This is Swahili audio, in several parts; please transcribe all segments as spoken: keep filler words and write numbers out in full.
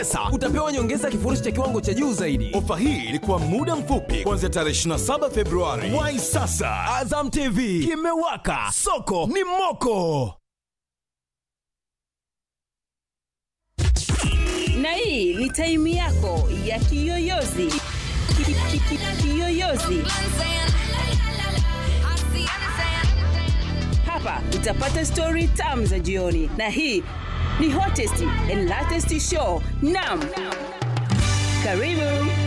Sasa utapewa nyongeza kifurushi cha kiwango cha juu zaidi. Ofa hii ilikuwa muda mfupi kuanzia tarehe ishirini na saba Februari. Wahi sasa. Azam T V kimewaka, soko ni moko. Na hii ni time yako ya kiyoyozi. Kiyoyozi. Hapa utapata story tamu za jioni. Na hii ni hottest and latest show. Naam. Karibu.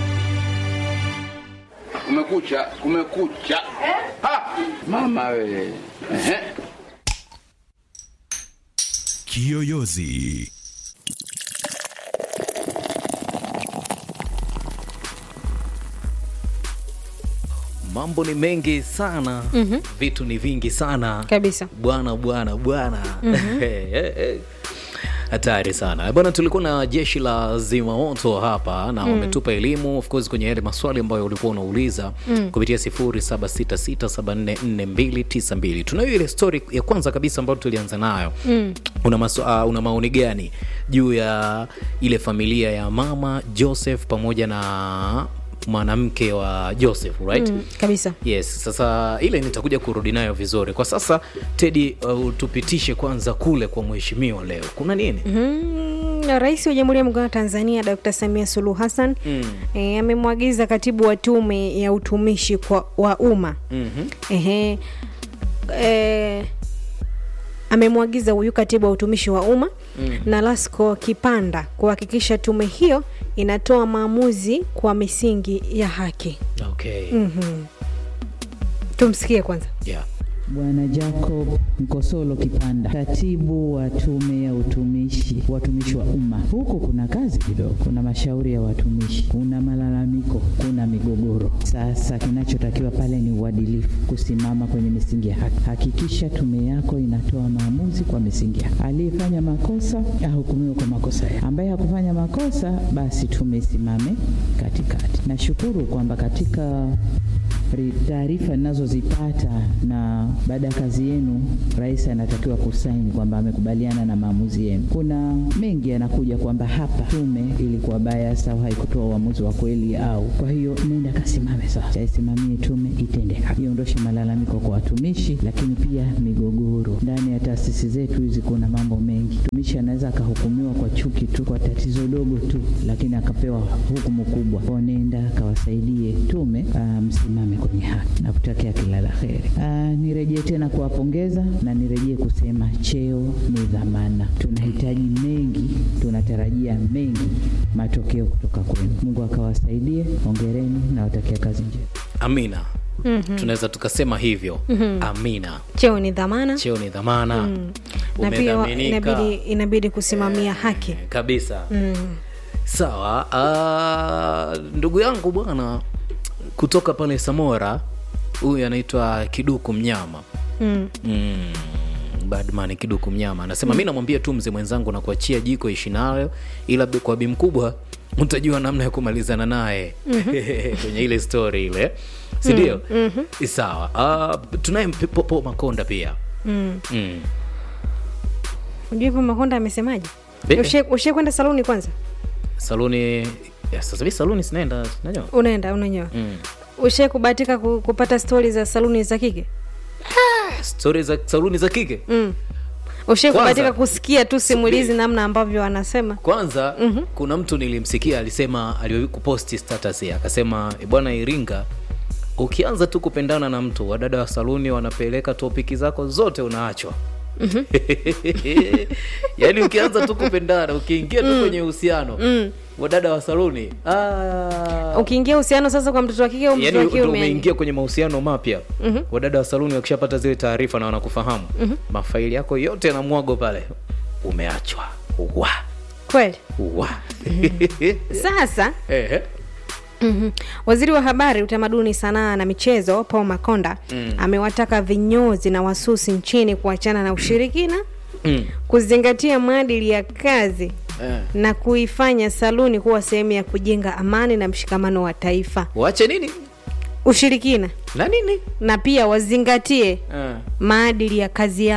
Kumekucha, kumekucha. Eh? Ha! Mama we. Eh. Kiyoyozi. Mambo ni mengi sana. Mm-hmm. Vitu ni vingi sana. Kabisa. Bwana bwana bwana. Mm-hmm. Hatari sana. Bwana, tulikuwa na jeshi la zimamoto hapa na wametupa mm. elimu of course kwenye yale maswali ambayo ulikuwa unauliza mm. kupitia zero saba sita sita saba nne nne mbili tisa mbili. Tunayo ile story ya kwanza kabisa ambayo tulianza nayo. Mm. Una maswa, uh, una maoni gani juu ya ile familia ya mama Joseph pamoja na mwanamke wa Joseph, right? Mm, kabisa. Yes, sasa ile nitakuja kurudi nayo vizuri. Kwa sasa Teddy, uh, tupitishe kwanza kule kwa mheshimiwa leo. Kuna nini? Mm, Rais wa Jamhuri ya Muungano wa Tanzania Daktari Samia Suluhu Hassan mm. e, amemwagiza katibu wa tume ya utumishi kwa wa umma. Mhm. Ehe. Eh amemwagiza huyu katibu wa utumishi wa umma mm. na Lasco Kipanda kuhakikisha tume hiyo inatoa maamuzi kwa misingi ya haki. Okay. Mhm. Tumsikie kwanza. Yeah. Bwana Jacob Mkosolo Kipanda, katibu wa tume ya utumishi watumishi wa umma. Huko kuna kazi kidogo, kuna mashauri ya watumishi, kuna malalamiko, kuna migogoro. Sasa kinachotakiwa pale ni uadilifu, kusimama kwenye misingi ya haki. Hakikisha tume yako inatoa maamuzi kwa misingi ya haki. Aliyefanya makosa ahukumiwe kwa makosa yake, ambaye hakufanya makosa basi tume isimame katikati. Nashukuru kwamba katika taarifa ninazozipata na baada ya kazi yenu rais anatakiwa kusaini kwamba amekubaliana na maamuzi yenu. Kuna mengi yanakuja kwamba hapa tume ilikuwa bias au haikutoa uamuzi wa kweli au. Kwa hiyo nenda kasimame sasa. Isimamie tume itende haki. Iondoshe malalamiko kwa watumishi, lakini pia migogoro. Ndani ya taasisi zetu hizi kuna mambo mengi. Mtumishi anaweza akahukumiwa kwa chuki tu, kwa tatizo dogo tu, lakini akapewa hukumu kubwa. Kwa nenda kawasaidie tume msimame um, kwenye haki. Na kutakia kila la kheri. Uh, nirejee tena kuwapongeza na nirejee kusema cheo ni dhamana. Tunahitaji mengi, tunatarajia mengi matokeo kutoka kwenu. Mungu akawasaidie. Hongereni na watakia kazi njema. Amina. Mm-hmm. Tunaweza tukasema hivyo. Mm-hmm. Amina. Cheo ni dhamana. Cheo ni dhamana. Mm. Na pia inabidi inabidi kusimamia eh, haki. Kabisa. Mm. Sawa. Uh, ndugu yangu bwana kutoka pale Samora, huyu anaitwa Kiduku Mnyama. Mm. Mm. Badman Kiduku Mnyama anasema mm. mimi namwambia tu mzee mwenzangu na kuachia jiko ishi nayo, ila kwa bi mkubwa utajua namna ya kumalizana naye. Mm-hmm. Kwenye ile story ile. Si ndio? Mm-hmm. Sawa. Uh, tunaye Popo Makonda pia. Mm. Mm. Unajua Popo Makonda amesemaje? Ushe ushe kwenda saluni kwanza? Saluni ya sasa hivi saluni sinaenda, unajua? Unaenda, unanyoa. Mm. Ushe kubahatika kupata story za saluni za kike? Ah, story za saluni za kike? Mm. Ushe kubahatika kusikia tu simulizi namna ambavyo wanasema? Kwanza mm-hmm. kuna mtu nilimsikia alisema, alikuposti status yake akasema e bwana Iringa, ukianza tu kupendana na mtu, wadada wa saluni wanapeleka topiki zako zote unaachwa. Mhm. Yaani ukianza tu kupendana, ukiingia tu kwenye uhusiano, mm. wadada wa saluni, ah, ukiingia uhusiano sasa kwa mtoto wa kike au mtoto wa kiume, umeingia kwenye mahusiano mapya. Mm-hmm. Wadada wa saluni wakishapata zile taarifa na wanakufahamu, mm-hmm. mafaili yako yote yanamwago pale, umeachwa. Wa. Kweli? Wa. Mm-hmm. Sasa ehe. Mm-hmm. Waziri wa Habari, Utamaduni, Sanaa na Michezo Paul Makonda mm. amewataka vinyozi na wasusi nchini kuachana na ushirikina, mm. kuzingatia maadili ya kazi eh. na kuifanya saluni kuwa sehemu ya kujenga amani na mshikamano wa taifa. Waache nini? Ushirikina. Na nini? Na pia wazingatie eh. maadili ya kazi yao.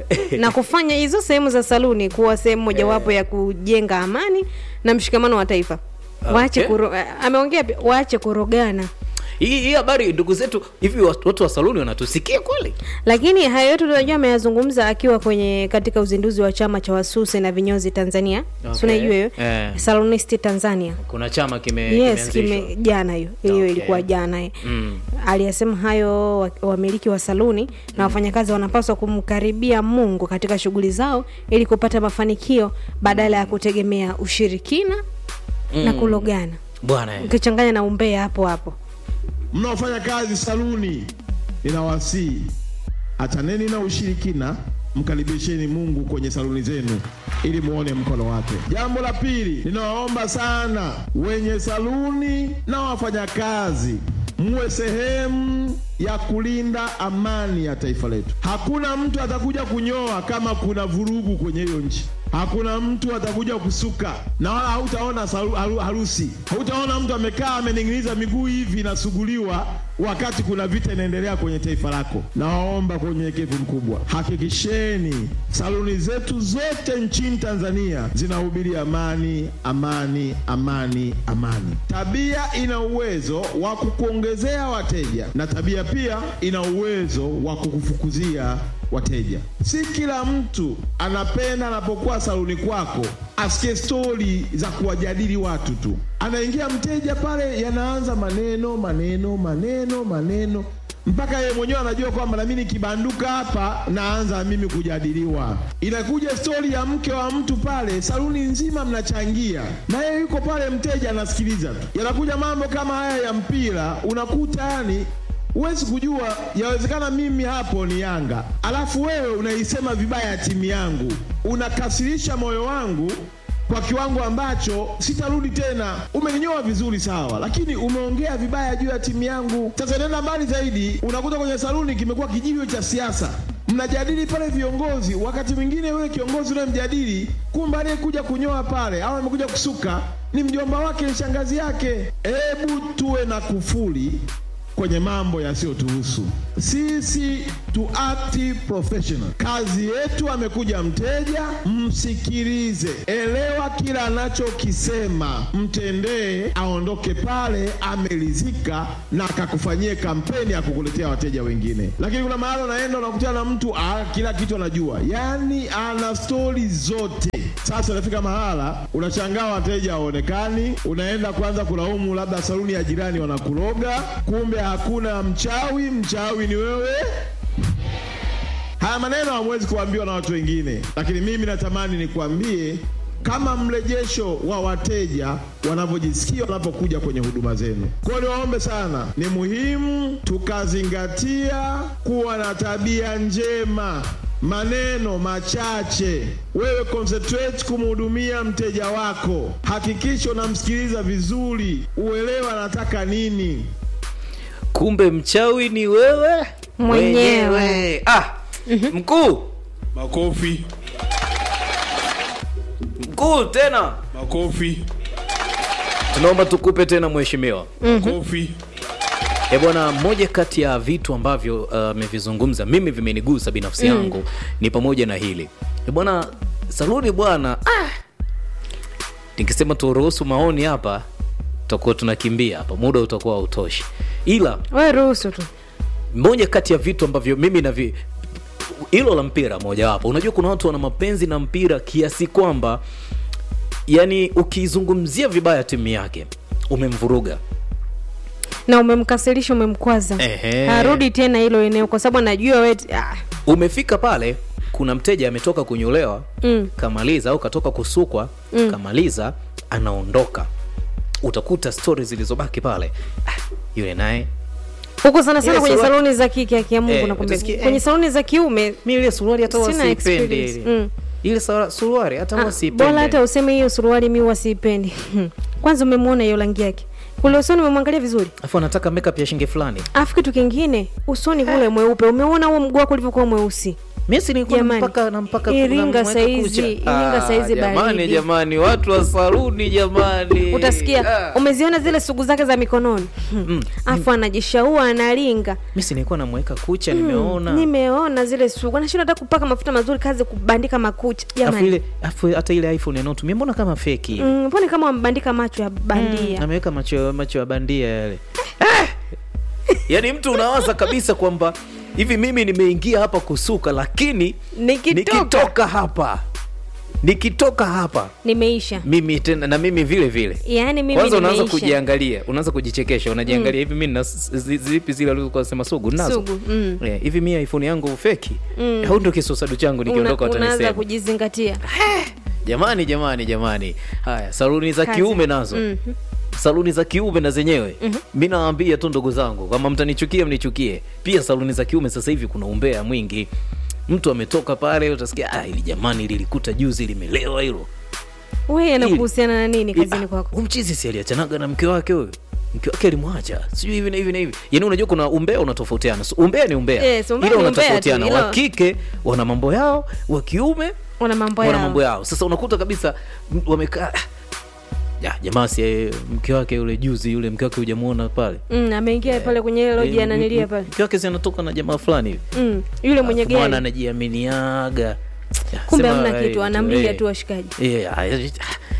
na kufanya hizo sehemu za saluni kuwa sehemu mojawapo ya kujenga amani na mshikamano wa taifa. Okay. Waache kuro, ameongea waache kurogana. Hii hii habari ndugu zetu hivi watu wa saluni wanatusikia kweli? Lakini hayo yote tunajua ameyazungumza akiwa kwenye katika uzinduzi wa chama cha wasusi na vinyozi Tanzania. Okay. Unajua hiyo? Yeah. Salonisti Tanzania. Kuna chama kime yes, kime jana hiyo. Hiyo okay. Ilikuwa jana hiyo. Mm. Aliyasema hayo wamiliki wa saluni mm. na wafanyakazi wanapaswa kumkaribia Mungu katika shughuli zao ili kupata mafanikio badala ya kutegemea ushirikina mm. na kulogana. Bwana. Ukichanganya na umbea hapo hapo. Mnaofanya kazi saluni, ninawasihi achaneni na ushirikina, mkaribisheni Mungu kwenye saluni zenu ili muone mkono wake. Jambo la pili, ninawaomba sana wenye saluni na wafanyakazi muwe sehemu ya kulinda amani ya taifa letu. Hakuna mtu atakuja kunyoa kama kuna vurugu kwenye hiyo nchi. Hakuna mtu atakuja kusuka na wala hautaona harusi. Hautaona mtu amekaa amening'iniza miguu hivi na suguliwa wakati kuna vita inaendelea kwenye taifa lako. Naomba kwa unyenyekevu mkubwa, hakikisheni saluni zetu zote nchini Tanzania zinahubiri amani, amani, amani, amani. Tabia ina uwezo wa kukuongezea wateja na tabia pia ina uwezo wa kukufukuzia wateja. Si kila mtu anapenda anapokuwa saluni kwako asikie stori za kuwajadili watu tu. Anaingia mteja pale, yanaanza maneno maneno maneno maneno mpaka yeye mwenyewe anajua kwamba na mimi nikibanduka hapa naanza mimi kujadiliwa. Inakuja stori ya mke wa mtu pale, saluni nzima mnachangia na yeye yuko pale, mteja anasikiliza tu. Yanakuja mambo kama haya ya mpira, unakuta yani huwezi kujua, yawezekana mimi hapo ni Yanga, alafu wewe unaisema vibaya timu yangu, unakasirisha moyo wangu kwa kiwango ambacho sitarudi tena. Umeninyoa vizuri sawa, lakini umeongea vibaya juu ya timu yangu. Sasa nenda mbali zaidi, unakuta kwenye saluni kimekuwa kijiwe cha siasa. Mnajadili pale viongozi, wakati mwingine wewe kiongozi unayemjadili kumbe aliyekuja kunyoa pale au amekuja kusuka ni mjomba wake, ni shangazi yake. Hebu tuwe na kufuli kwenye mambo yasiyotuhusu. Sisi tu act professional. Kazi yetu, amekuja mteja, msikilize, elewa kila anachokisema, mtendee, aondoke pale amelizika na akakufanyie kampeni ya kukuletea wateja wengine. Lakini kuna mahali unaenda unakutana na mtu ah, kila kitu anajua, yani ana stori zote. Sasa unafika mahala unashangaa wateja haonekani, unaenda kwanza kulaumu labda saluni ya jirani wanakuroga, kumbe hakuna mchawi, mchawi ni wewe. Haya maneno hamwezi kuambiwa na watu wengine, lakini mimi natamani nikuambie kama mrejesho wa wateja wanavyojisikia wanapokuja kwenye huduma zenu. Kwa hiyo niwaombe sana, ni muhimu tukazingatia kuwa na tabia njema, maneno machache. Wewe concentrate kumhudumia mteja wako, hakikisha unamsikiliza vizuri, uelewa anataka nini. Kumbe mchawi ni wewe mwenyewe. Ah, mm-hmm. Mkuu, makofi. Mkuu tena makofi. Tunaomba tukupe tena mheshimiwa. Makofi. Eh bwana, moja kati ya vitu ambavyo amevizungumza uh, mimi vimenigusa binafsi yangu mm. ni pamoja na hili. Eh bwana, saluni bwana, ah. Nikisema turuhusu maoni hapa tutakuwa tunakimbia hapa, muda utakuwa hautoshi. Ila wewe ruhusu tu. Moja kati ya vitu ambavyo mimi na vi... hilo la mpira moja wapo. Unajua kuna watu wana mapenzi na mpira kiasi kwamba yani ukizungumzia vibaya timu yake umemvuruga na umemkasirisha, umemkwaza. Harudi tena hilo eneo kwa sababu anajua wewe ah. Umefika pale, kuna mteja ametoka kunyolewa mm. kamaliza, au katoka kusukwa mm. kamaliza, anaondoka. Utakuta stories zilizobaki pale, ah, yule naye huko sana sana kwenye saloni za kike ya Mungu eh, nakwambia. Kwenye eh, saloni za kiume mimi ile suruali hata wasipendi ile. Mm. Ile suruali hata wasipendi. Bora hata useme hiyo suruali mimi wasipendi. Kwanza umemwona hiyo rangi yake. Kule usoni umemwangalia vizuri. Afu anataka makeup ya shinge fulani. Afu kitu kingine, usoni kule mweupe. Umeona huo mguu wako ulivyokuwa mweusi. Mimi si nilikuwa Jamani, nampaka nampaka Iringa saizi, Iringa saizi Jamani baridi. jamani, watu wa saluni jamani. Utasikia Ah. umeziona zile sugu zake za mikononi. Hmm. Afu anajishaua analinga. Mimi si nilikuwa namweka kucha nimeona. Nimeona zile sugu. Anashinda hata kupaka mafuta mazuri, kazi kubandika makucha. Afu Jamani. ile afu hata ile iPhone anayotumia mbona kama fake hivi? Mm, mbona kama wambandika macho ya bandia. Mm, ameweka macho macho ya bandia yale. Ah! Yaani mtu unawaza kabisa kwamba hivi mimi nimeingia hapa kusuka, lakini Nikitoka. nikitoka hapa nikitoka hapa Nimeisha. mimi tena na mimi vile vile. Yaani mimi Kwanza unaanza nimeisha. kujiangalia, unaanza kujichekesha, unajiangalia hivi mimi na zi- zipi zile alizokuwa sema sugu nazo. Sugu, mm. Eh, hivi mimi iPhone yangu fake. Mm. Au ndio kisosadu changu nikiondoka Una, unaanza watanisema. kujizingatia. Jamani jamani jamani. Haya, saluni za Kazi. kiume nazo. Mhm. Saluni za kiume na zenyewe mm-hmm. Mimi nawaambia tu ndugu zangu, kama mtanichukia mnichukie. Pia saluni za kiume sasa hivi kuna umbea mwingi. Mtu ametoka pale utasikia ah, ili jamani lilikuta juzi limelewa hilo. Wewe anakuhusiana na nini kazini Ah, kwako? umchizi si aliachanaga na mke wake huyo. Mke wake alimwacha. Sijui hivi na hivi na hivi. Yaani unajua kuna umbea unatofautiana. So, umbea ni umbea. Yes, umbea Ila ni umbea unatofautiana. tu, ila- Wa kike wana mambo yao, wa kiume Wana mambo wana yao. mambo yao. Sasa unakuta kabisa m- wamekaa ya jamaa si eh, mke wake yule juzi yule mke wake hujamuona pale. Mm, ameingia pale kwenye ile loji Eh, ananilia m- pale. Mke wake si anatoka na jamaa fulani hivi. Mm, yule mwenye Alafu mwana gari. anajiaminiaga. Ya, Kumbe sema, hamna kitu, eh, anamlia eh, tu washikaji. eh, ah, eh,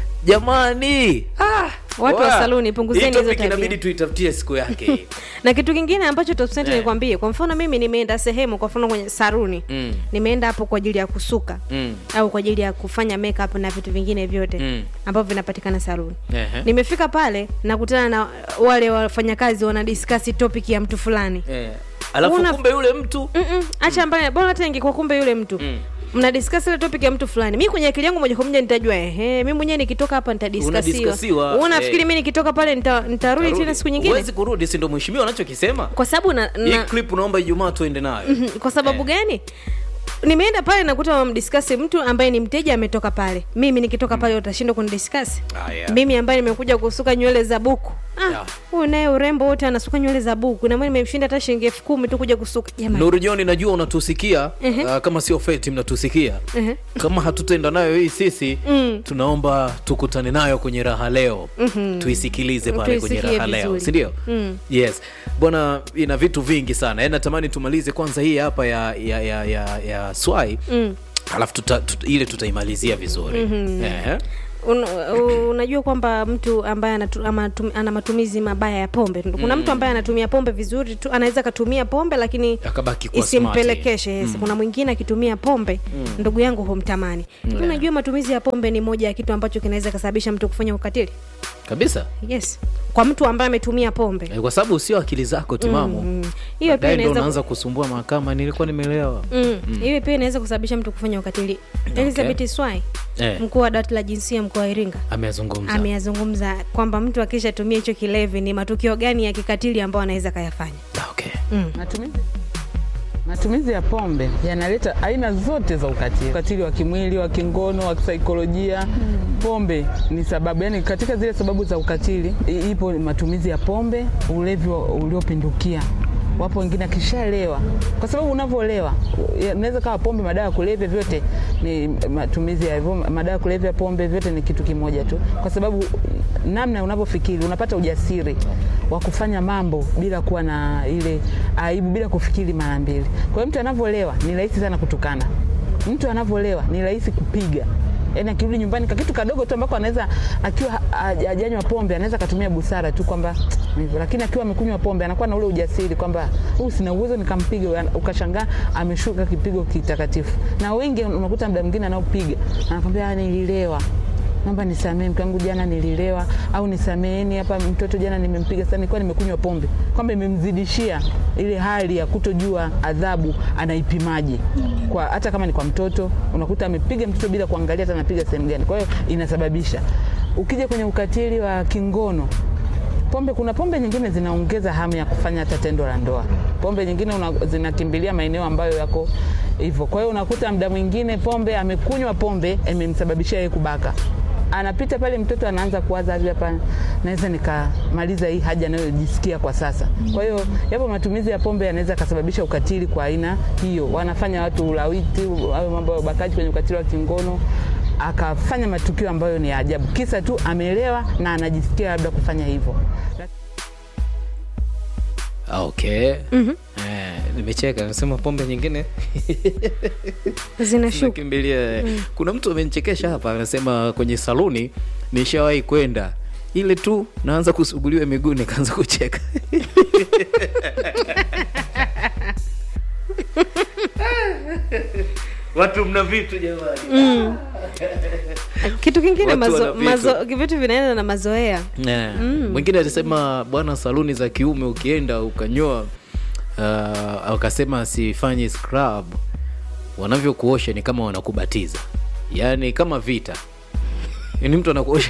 jamani. Ah, Watu wa wa- saluni, punguzeni hii hizo topic tabia. inabidi tuitafutie siku yake. Na kitu kingine ambacho top center Eh. nikwambie, kwa mfano mimi nimeenda sehemu, kwa mfano kwenye saruni. Mm. Nimeenda hapo kwa ajili ya kusuka Mm. au kwa ajili ya kufanya makeup na vitu vingine vyote Mm. ambavyo vinapatikana saruni. Ehe. Nimefika pale nakutana na wale wafanyakazi wana discuss topic ya mtu fulani. Eh. Alafu Una- kumbe yule mtu Mm-mm, acha mbaya, bora hata ingekuwa kumbe yule mtu. Mm. Mna discuss ile topic ya mtu fulani. Mimi kwenye akili yangu moja kwa moja nitajua ehe, mimi mwenyewe nikitoka hapa nitadiscussiwa. Unadiscussiwa, Unafikiri eh. mimi nikitoka pale nita, nitarudi tena siku nyingine? Huwezi kurudi, si ndio mheshimiwa anachokisema? Kwa sababu na, Hii na clip naomba Ijumaa tuende nayo. Mhm, kwa sababu Eh. gani? Nimeenda pale nakuta wamdiscuss mtu ambaye ni mteja ametoka pale. Mimi nikitoka pale utashindwa kunidiscuss. Ah, yeah. Mimi ambaye nimekuja kusuka nywele za buku. Ah, Yeah. huyu naye urembo wote anasuka nywele za buku. Na mimi nimemshinda hata shilingi elfu kumi tu kuja kusuka. Jamani. Nuru John, najua unatusikia. Ehe. Uh, kama sio feti mnatusikia. Ehe. Kama hatutaenda nayo hii sisi Mm. tunaomba tukutane nayo kwenye raha leo. Mhm. Tuisikilize pale kwenye Tuisikie raha leo, vizuri. si ndio? Mm. Yes. Bwana, ina vitu vingi sana. Yaani natamani tumalize kwanza hii hapa ya ya ya ya, ya Swai. Mm. Alafu tuta, tuta, ile tutaimalizia vizuri. Mhm. Ehe. Un, unajua kwamba mtu ambaye anatu, ama, tum, ana matumizi mabaya ya pombe. Kuna Mm. mtu ambaye anatumia pombe vizuri tu, anaweza katumia pombe lakini Akabaki kwa isimpelekeshe. Yes. Mm. Kuna mwingine akitumia pombe, Mm. ndugu yangu humtamani. Yeah. Unajua matumizi ya pombe ni moja ya kitu ambacho kinaweza kusababisha mtu kufanya ukatili. Kabisa. Yes. Kwa mtu ambaye ametumia pombe. Eh, kwa sababu sio akili zako timamu. Mm. Hiyo pia Baadaye ndio inaweza unaanza kusumbua mahakama, nilikuwa nimelewa. Mm. Hiyo pia inaweza kusababisha mtu kufanya ukatili. Elizabeth Swai, Eh. mkuu wa dawati la jinsia mkoa wa Iringa, Amezungumza. ameyazungumza kwamba mtu akishatumia hicho kilevi ni matukio gani ya kikatili ambayo anaweza kayafanya. Okay. Mm. Matumizi Matumizi ya pombe yanaleta aina zote za ukatili, ukatili wa kimwili, wa kingono, wa kisaikolojia. Hmm. Pombe ni sababu, yani katika zile sababu za ukatili i- ipo matumizi ya pombe, ulevi wa- uliopindukia. Wapo wengine akishalewa, kwa sababu unavolewa unaweza kawa pombe, madawa ya kulevya, vyote ni matumizi ya hivyo. Madawa ya kulevya, pombe, vyote ni kitu kimoja tu, kwa sababu namna unavyofikiri unapata ujasiri wa kufanya mambo bila kuwa na ile aibu, bila kufikiri mara mbili. Kwa hiyo mtu anavolewa ni rahisi sana kutukana, mtu anavolewa ni rahisi kupiga. Yaani akirudi nyumbani kwa kitu kadogo tu ambako anaweza akiwa hajanywa pombe anaweza kutumia busara tu kwamba hivyo, lakini akiwa amekunywa pombe anakuwa na ule ujasiri kwamba huu sina uwezo nikampiga, ukashangaa ameshuka kipigo kitakatifu. Na wengi unakuta muda mwingine anaopiga anakwambia nililewa, naomba nisamee mke wangu, jana nililewa, au nisameeni hapa mtoto jana nimempiga sana, nilikuwa nimekunywa pombe, kwamba imemzidishia ile hali ya kutojua adhabu anaipimaje. Kwa hata kama ni kwa mtoto, unakuta amepiga mtoto bila kuangalia hata anapiga sehemu gani. Kwa hiyo inasababisha. Ukija kwenye ukatili wa kingono, pombe, kuna pombe nyingine zinaongeza hamu ya kufanya hata tendo la ndoa. Pombe nyingine una, zinakimbilia maeneo ambayo yako hivyo. Kwa hiyo unakuta muda mwingine pombe, amekunywa pombe imemsababishia yeye kubaka. anapita pale mtoto anaanza kuwaza hivi, hapa naweza nikamaliza hii haja anayojisikia kwa sasa. Kwa hiyo yapo matumizi ya pombe yanaweza kusababisha ukatili kwa aina hiyo. Wanafanya watu ulawiti au mambo ya ubakaji kwenye ukatili wa kingono, akafanya matukio ambayo ni ajabu, kisa tu ameelewa na anajisikia labda kufanya hivyo. Okay. Mhm. Eh, nimecheka nasema pombe nyingine zinashuka kimbilia. Mm. Kuna mtu amenichekesha hapa anasema kwenye saluni nishawahi kwenda, ile tu naanza kusuguliwa miguu nikaanza kucheka. Watu mna vitu jamani. Mm. Kitu kingine mazo, mazo vitu vinaenda na mazoea. Yeah. Mm. Mwingine alisema bwana, saluni za kiume ukienda ukanyoa uh, akasema sifanye scrub, wanavyokuosha ni kama wanakubatiza. Yaani kama vita. Ni mtu anakuosha.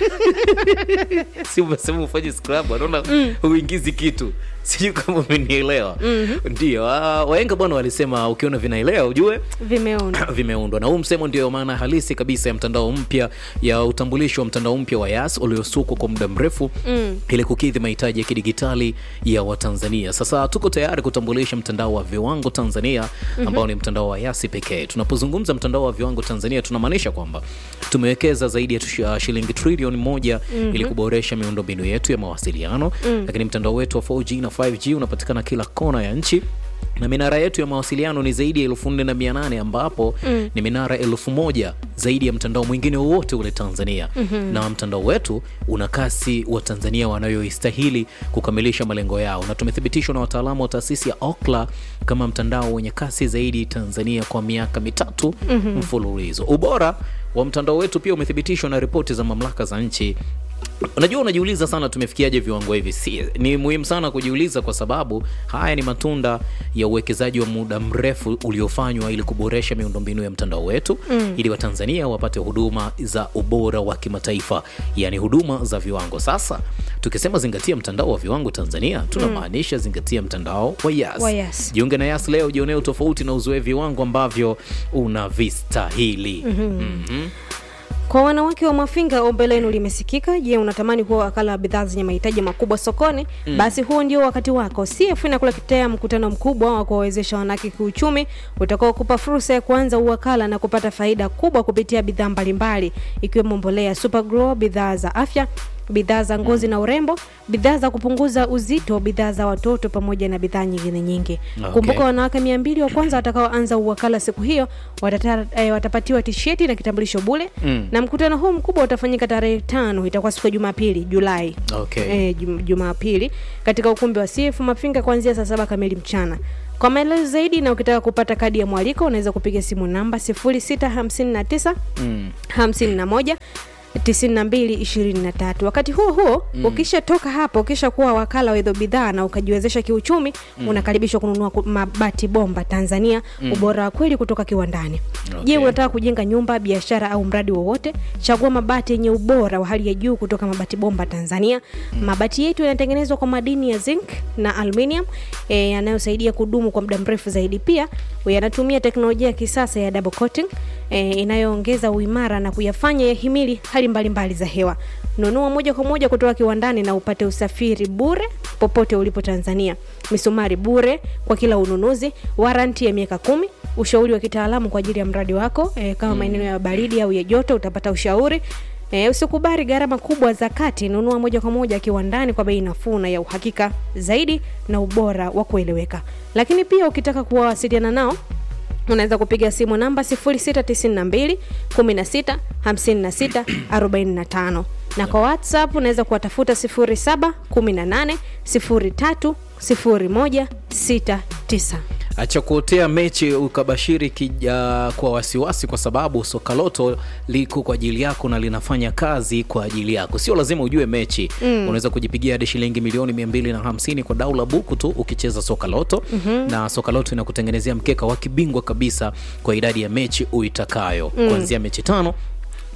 Si umesema ufanye scrub, anaona mm. uingizi kitu. Sijui kama umenielewa. Mm-hmm. Ndio, uh, wahenga bwana walisema ukiona vinaelea ujue vimeundwa. Vimeundwa. Na huu msemo ndio maana halisi kabisa ya mtandao mpya, ya utambulisho wa mtandao mpya wa Yas uliosukwa kwa muda mrefu mm. ili kukidhi mahitaji ya kidigitali ya Watanzania. Sasa tuko tayari kutambulisha mtandao wa viwango Tanzania ambao mm-hmm. ni mtandao wa Yas pekee. Tunapozungumza mtandao wa viwango Tanzania tunamaanisha kwamba tumewekeza zaidi ya shilingi trilioni moja mm-hmm. ili kuboresha miundombinu yetu ya mawasiliano mm. lakini mtandao wetu wa four G na five G unapatikana kila kona ya nchi, na minara yetu ya mawasiliano ni zaidi ya elfu nne na mia nane ambapo mm. ni minara elfu moja zaidi ya mtandao mwingine wote ule Tanzania. Mm-hmm. Na mtandao wetu una kasi wa Tanzania wanayoistahili kukamilisha malengo yao, na tumethibitishwa na wataalamu wa taasisi ya Ookla kama mtandao wenye kasi zaidi Tanzania kwa miaka mitatu mm-hmm. mfululizo. Ubora wa mtandao wetu pia umethibitishwa na ripoti za mamlaka za nchi. Unajua, unajiuliza sana tumefikiaje viwango hivi? Si ni muhimu sana kujiuliza, kwa sababu haya ni matunda ya uwekezaji wa muda mrefu uliofanywa ili kuboresha miundombinu ya mtandao wetu mm. ili Watanzania wapate huduma za ubora wa kimataifa, yani huduma za viwango. Sasa tukisema zingatia mtandao wa viwango Tanzania, tunamaanisha mm. zingatia mtandao wa Yas. Wa Yas. Jiunge na Yas leo, jionee tofauti na uzoe viwango ambavyo unavistahili. Mhm. Mhm. Kwa wanawake wa Mafinga, ombi lenu limesikika. Je, unatamani kuwa wakala wa bidhaa zenye mahitaji makubwa sokoni? Mm. Basi huo ndio wakati wako. C F inakuletea mkutano mkubwa wa kuwawezesha wanawake kiuchumi utakao kupa fursa ya kuanza uwakala na kupata faida kubwa kupitia bidhaa mbalimbali, ikiwemo mbolea Supergrow, bidhaa za afya, bidhaa za ngozi na urembo, bidhaa za kupunguza uzito, bidhaa za watoto pamoja na bidhaa nyingine nyingi. Okay. Kumbuka wanawake mia mbili wa kwanza watakaoanza uwakala siku hiyo watata, eh, watapatiwa t-shirti na kitambulisho bure. Mm. Na mkutano huu mkubwa utafanyika tarehe tano, itakuwa siku ya Jumapili, Julai. Okay. Eh, Jumapili katika ukumbi wa C F Mafinga kuanzia saa saba kamili mchana. Kwa maelezo zaidi na ukitaka kupata kadi ya mwaliko unaweza kupiga simu namba sifuri sita hamsini na tisa mm. hamsini na moja tisini na mbili ishirini na tatu. Wakati huo huo mm. ukisha toka hapo, ukisha kuwa wakala wa hizo bidhaa na ukajiwezesha kiuchumi mm. unakaribishwa kununua mabati bomba Tanzania mm. ubora wa kweli kutoka kiwandani. Okay. Je, unataka kujenga nyumba, biashara au mradi wowote? Chagua mabati yenye ubora wa hali ya juu kutoka Mabati Bomba Tanzania. Mm. Mabati yetu yanatengenezwa kwa madini ya zinc na aluminium eh, yanayosaidia kudumu kwa muda mrefu zaidi. Pia yanatumia teknolojia ya kisasa ya double coating eh, inayoongeza uimara na kuyafanya yahimili hali mbalimbali za hewa. Nunua moja kwa moja kutoka kiwandani na upate usafiri bure popote ulipo Tanzania. Misumari bure kwa kila ununuzi, warranty ya miaka kumi, ushauri wa kitaalamu kwa ajili ya mradi wako e, kama mm. maeneo ya baridi au ya joto utapata ushauri. E, usikubali gharama kubwa za kati, nunua moja kwa moja kiwandani kwa bei nafuu na ya uhakika zaidi na ubora wa kueleweka. Lakini pia ukitaka kuwasiliana nao unaweza kupiga simu namba sifuri sita tisa mbili kumi na sita hamsini na sita arobaini na tano, na kwa WhatsApp unaweza kuwatafuta sifuri saba kumi na nane sifuri tatu sifuri moja sita tisa. Acha kuotea mechi ukabashiri kija kwa wasiwasi, kwa sababu Sokaloto liko kwa ajili yako na linafanya kazi kwa ajili yako. Sio lazima ujue mechi. Mm. Unaweza kujipigia hadi shilingi milioni mia mbili na hamsini kwa daula buku tu ukicheza Sokaloto. Mm-hmm. Na Sokaloto inakutengenezea mkeka wa kibingwa kabisa kwa idadi ya mechi uitakayo. Mm. Kuanzia mechi tano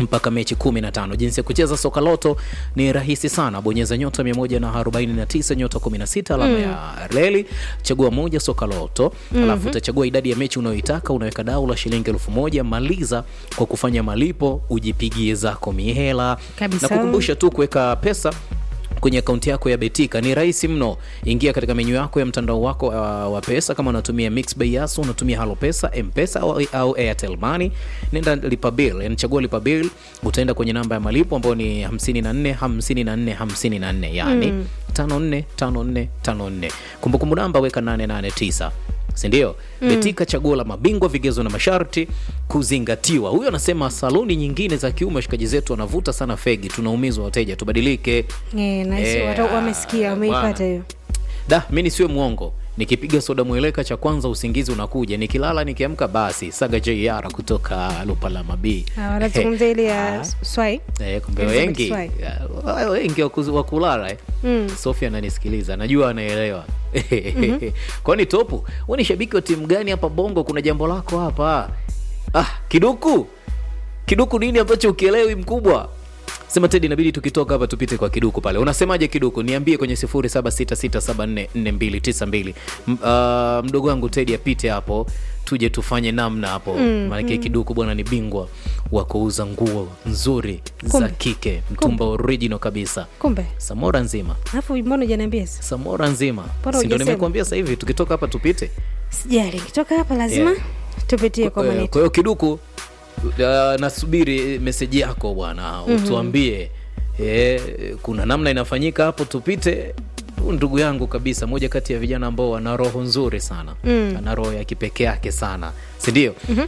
mpaka mechi kumi na tano. Jinsi ya kucheza soka loto ni rahisi sana. Bonyeza nyota mia moja arobaini na tisa nyota kumi na sita alama mm. ya reli, chagua moja soka loto, mm-hmm. alafu utachagua idadi ya mechi unayoitaka, unaweka dau la shilingi elfu moja, maliza kwa kufanya malipo, ujipigie zako mihela. Kabisa. Na kukumbusha tu kuweka pesa kwenye akaunti yako ya Betika ni rahisi mno. Ingia katika menyu yako ya mtandao wako uh, wa pesa, kama unatumia Mix by Yas, unatumia Halo Pesa, M-Pesa au, au Airtel Money, nenda lipa bill, yani chagua lipa bill, utaenda kwenye namba ya malipo ambayo ni hamsini na nne hamsini na nne hamsini na nne, yani mm. tano nne tano nne tano nne. Kumbukumbu namba weka nane nane tisa. Si ndio? Mm. Betika, chaguo la mabingwa, vigezo na masharti kuzingatiwa. Huyo anasema saluni nyingine za kiume washikaji zetu wanavuta sana fegi, tunaumizwa wateja, tubadilike. Eh, nice. E, watu wamesikia, wameipata hiyo. Da, mimi nisiwe muongo. Nikipiga soda mweleka cha kwanza usingizi unakuja, nikilala nikiamka basi. Saga J R kutoka Lupala Mabi. Ah, wanazungumzia ile ya Swai. Eh, kumbe wengi. Wengi wa kulala eh. Mm. Sofia ananisikiliza, najua anaelewa. Mm-hmm. Kwani Topu, wewe ni shabiki wa timu gani hapa Bongo? Kuna jambo lako hapa. Ah, Kiduku. Kiduku nini ambacho ukielewi mkubwa? Sema Teddy, inabidi tukitoka hapa tupite kwa Kiduku pale. Unasemaje Kiduku? Niambie kwenye sifuri saba sita sita saba nne nne mbili tisa mbili. Uh, mdogo wangu Teddy apite hapo, tuje tufanye namna hapo. Mm, maana mm. Kiduku bwana ni bingwa wa kuuza nguo nzuri Kumbe. za kike, mtumba Kumbe. original kabisa. Kumbe Samora nzima. Alafu mbona hujaniambia? Samora nzima. Si ndio nimekuambia sasa hivi tukitoka hapa tupite? Sijali, kitoka hapa lazima yeah. tupitie kwa maneno. Kwa hiyo Kiduku, Uh, nasubiri message yako bwana, utuambie mm-hmm. eh, kuna namna inafanyika hapo tupite. Ndugu yangu kabisa, moja kati ya vijana ambao wana roho nzuri sana, mm. ana roho ya kipekee yake sana, si ndio? Mm-hmm.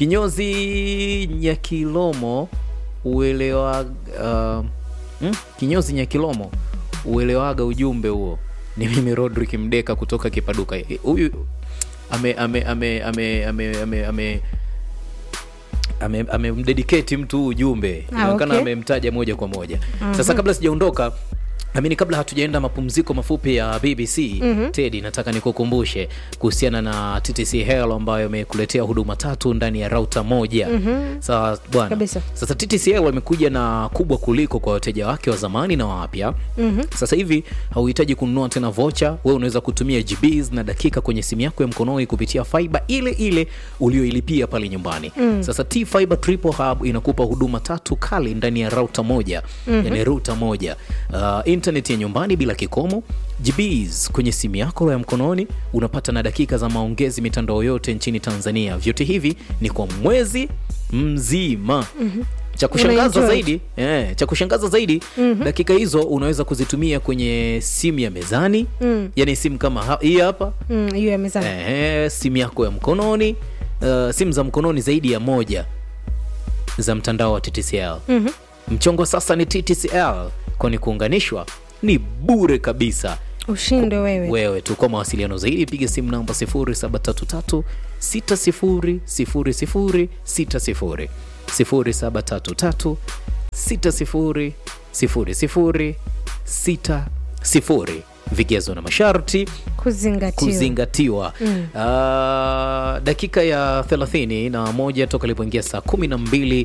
Kinyozi Nyakilomo uelewa uh, hmm? Kinyozi Nyakilomo uelewaga ujumbe huo. Ni mimi Rodrick Mdeka kutoka Kipaduka. Huyu ame ame ame ame ame ame, ame ame amemdedicate mtu ujumbe, inaonekana ah, okay. amemtaja moja kwa moja. Uh-huh. Sasa kabla sijaondoka, amini kabla hatujaenda mapumziko mafupi ya B B C, mm-hmm. Teddy, nataka nikukumbushe kuhusiana na T T C L ambayo imekuletea huduma tatu ndani ya router moja. Mm-hmm. Sasa bwana, sasa T T C L imekuja na kubwa kuliko kwa wateja wake wa zamani na wapya. Mm-hmm. Sasa hivi hauhitaji kununua tena voucher, wewe unaweza kutumia G Bs na dakika kwenye simu yako ya mkononi kupitia fiber ile ile ulioilipia pale nyumbani. Mm. Sasa T-Fiber Triple Hub inakupa huduma tatu kali ndani ya router moja. Mm-hmm. Yani router moja. Uh, internet ya nyumbani bila kikomo, G Bs kwenye simu yako ya mkononi, unapata na dakika za maongezi mitandao yote nchini Tanzania. Vyote hivi ni kwa mwezi mzima. Mm-hmm. Cha kushangaza zaidi, eh, cha kushangaza zaidi, mm-hmm. dakika hizo unaweza kuzitumia kwenye simu ya mezani, mm. yani simu kama hii hapa, mm, hiyo ya mezani. Eh, simu yako ya mkononi, uh, simu za mkononi zaidi ya moja za mtandao wa T T C L. Mm-hmm. Mchongo sasa ni T T C L, kwani kuunganishwa ni bure kabisa. Ushinde wewe. Wewe tu. Kwa mawasiliano zaidi piga simu namba sifuri saba tatu tatu sita sifuri sifuri sifuri sita sifuri sifuri saba tatu tatu sita sifuri sifuri sifuri sita sifuri. Vigezo na masharti kuzingatiwa, kuzingatiwa. Mm. Uh, dakika ya thelathini na moja toka ilipoingia saa kumi na mbili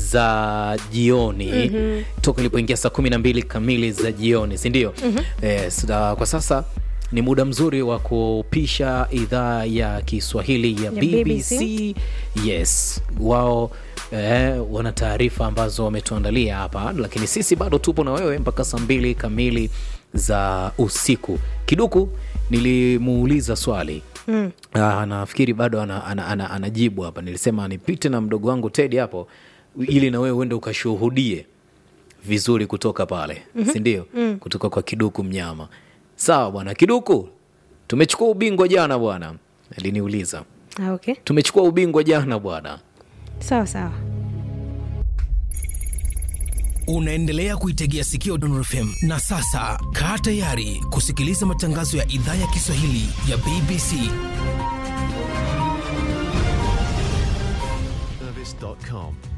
za jioni. Mm-hmm. Toka ilipoingia saa kumi na mbili kamili za jioni, si ndio? Mm-hmm. Yes, da, kwa sasa ni muda mzuri wa kupisha idhaa ya Kiswahili ya, ya B B C. B B C. Yes, wao eh, wana taarifa ambazo wametuandalia hapa, lakini sisi bado tupo na wewe mpaka saa mbili kamili za usiku. Kiduku nilimuuliza swali. Mm. Ah, nafikiri bado ana, ana, ana, anajibu hapa. Nilisema nipite na mdogo wangu Teddy hapo ili na wewe uende ukashuhudie vizuri kutoka pale. Mm-hmm. Si ndio? Mm. Kutoka kwa Kiduku Mnyama. Sawa bwana Kiduku. Tumechukua ubingwa jana bwana. Aliniuliza. Ah, okay. Tumechukua ubingwa jana bwana. Sawa sawa. Unaendelea kuitegea sikio Dondor F M. Na sasa kaa tayari kusikiliza matangazo ya idhaa ya Kiswahili ya B B C. Service dot com